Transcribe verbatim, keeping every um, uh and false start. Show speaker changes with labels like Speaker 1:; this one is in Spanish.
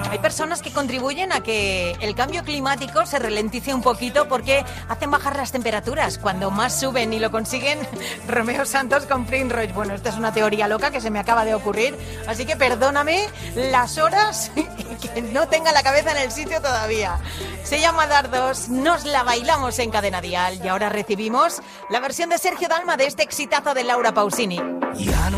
Speaker 1: Hay personas que contribuyen a que el cambio climático se ralentice un poquito porque hacen bajar las temperaturas. Cuando más suben y lo consiguen, Romeo Santos con Prince Royce. Bueno, esta es una teoría loca que se me acaba de ocurrir, así que perdóname las horas que no tenga la cabeza en el sitio todavía. Se llama Dardos, nos la bailamos en Cadena Dial y ahora recibimos la versión de Sergio Dalma de este exitazo de Laura Pausini.